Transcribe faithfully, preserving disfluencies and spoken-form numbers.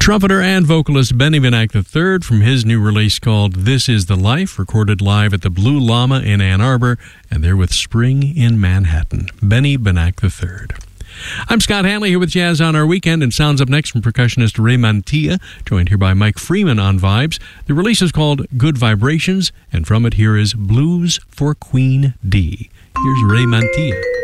Trumpeter and vocalist Benny Benack the third from his new release called This Is the Life, recorded live at the Blue Llama in Ann Arbor, and they're with Spring in Manhattan. Benny Benack the third. I'm Scott Hanley here with Jazz on Our Weekend, and sounds up next from percussionist Ray Mantilla, joined here by Mike Freeman on vibes. The release is called Good Vibrations, and from it here is Blues for Queen D. Here's Ray Mantilla.